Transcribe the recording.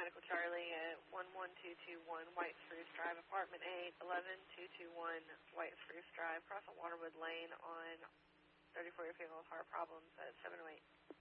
Medical Charlie at 11221 White Spruce Drive, Apartment 8, 11221 White Spruce Drive, crossing Waterwood Lane on 34-year female with heart problems at 708.